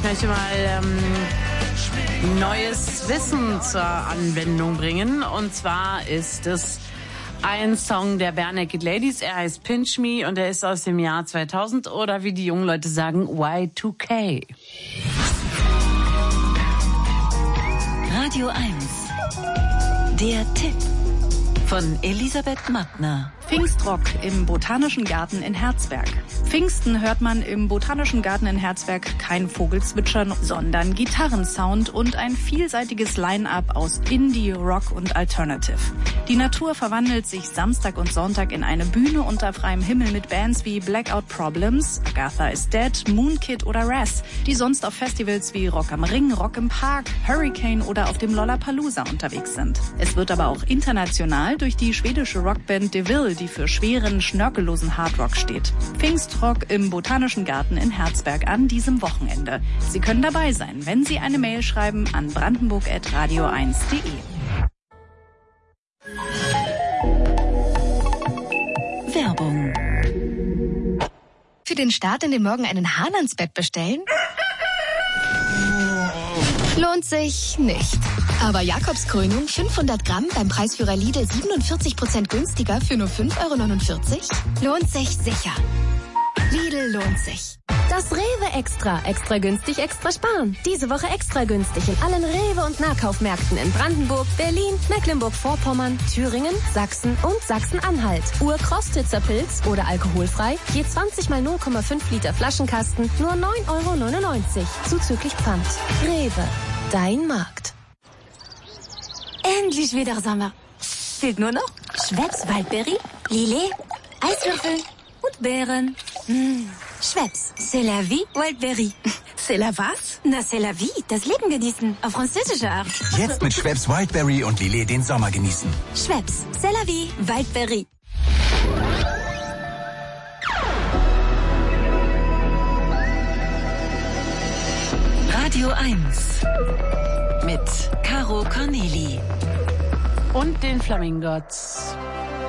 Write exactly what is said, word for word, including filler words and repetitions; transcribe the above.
möchte mal ähm, neues Wissen zur Anwendung bringen. Und zwar ist es ein Song der Bare Naked Ladies. Er heißt Pinch Me und er ist aus dem Jahr zweitausend oder wie die jungen Leute sagen, Y zwei K. Radio eins. Der Tipp von Elisabeth Mattner. Pfingstrock im Botanischen Garten in Herzberg. Pfingsten hört man im Botanischen Garten in Herzberg kein Vogelzwitschern, sondern Gitarrensound und ein vielseitiges Line-up aus Indie, Rock und Alternative. Die Natur verwandelt sich Samstag und Sonntag in eine Bühne unter freiem Himmel mit Bands wie Blackout Problems, Agatha is Dead, Moonkid oder Raz, die sonst auf Festivals wie Rock am Ring, Rock im Park, Hurricane oder auf dem Lollapalooza unterwegs sind. Es wird aber auch international durch die schwedische Rockband DeVille, die für schweren, schnörkellosen Hardrock steht. Pfingstrock im Botanischen Garten in Herzberg an diesem Wochenende. Sie können dabei sein, wenn Sie eine Mail schreiben an brandenburg at radio eins punkt de. Werbung. Für den Start in den Morgen einen Hahn ans Bett bestellen? Lohnt sich nicht. Aber Jakobskrönung fünfhundert Gramm beim Preisführer Lidl siebenundvierzig Prozent günstiger für nur fünf Euro neunundvierzig? Lohnt sich sicher. Lidl lohnt sich. Das Rewe Extra. Extra günstig, extra sparen. Diese Woche extra günstig in allen Rewe- und Nahkaufmärkten in Brandenburg, Berlin, Mecklenburg-Vorpommern, Thüringen, Sachsen und Sachsen-Anhalt. Ur-Krostitzer Pilz oder alkoholfrei, je zwanzig mal null Komma fünf Liter Flaschenkasten, nur neun Euro neunundneunzig. Zuzüglich Pfand. Rewe. Dein Markt. Endlich wieder Sommer. Fehlt nur noch Schweppes Waldberry, Lillet, Eiswürfel und Beeren. Mmh. Schweppes, c'est la vie, Wildberry. C'est la was? Na, c'est la vie, das Leben genießen, auf französische Art. Jetzt mit Schweppes Wildberry und Lillet den Sommer genießen. Schweppes, c'est la vie, Wildberry. Radio eins mit Caro Corneli Und den Flamingots.